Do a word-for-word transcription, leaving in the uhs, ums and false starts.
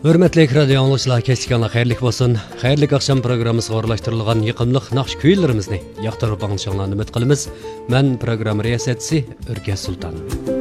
Hürmetli radio anlaşılar keskinler xeyirlik bolsun. Xeyirlik akşam programımızga orlaştırılgan yıqımlıq naqş kuylarimizni yaqtırıp anglashinglarni umid qilamiz. Men program riyosatchisi Urga Sultan.